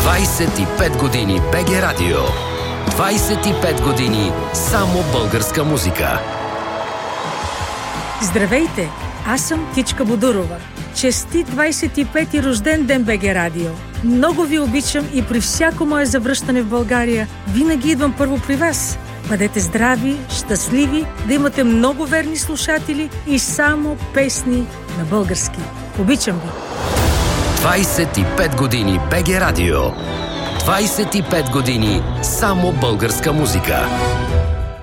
25 години БГ Радио. 25 години само българска музика. Здравейте! Аз съм Тичка Бодурова. Честит 25-ти рожден ден, БГ Радио! Много ви обичам и при всяко мое завръщане в България винаги идвам първо при вас. Бъдете здрави, щастливи, да имате много верни слушатели и само песни на български. Обичам ви! 25 години БГ Радио. 25 години само българска музика.